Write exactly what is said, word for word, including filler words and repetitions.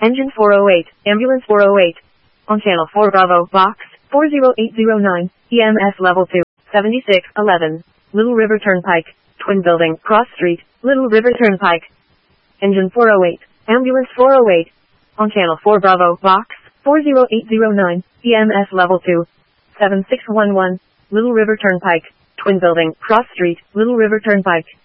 Engine four oh eight, Ambulance four oh eight. On Channel four Bravo, Box four oh eight oh nine, E M S Level two, seventy-six eleven. Little River Turnpike, Twin Building, Cross Street, Little River Turnpike. Engine four oh eight, Ambulance four oh eight. On Channel four Bravo, Box four oh eight oh nine, E M S Level two, seven six one one. Little River Turnpike, Twin Building, Cross Street, Little River Turnpike.